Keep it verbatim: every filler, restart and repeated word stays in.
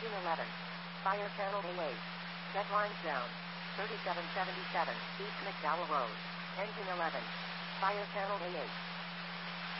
Engine eleven. Fire channel A eight. Set lines down. thirty-seven seventy-seven, East McDowell Road. Engine eleven. Fire channel A eight.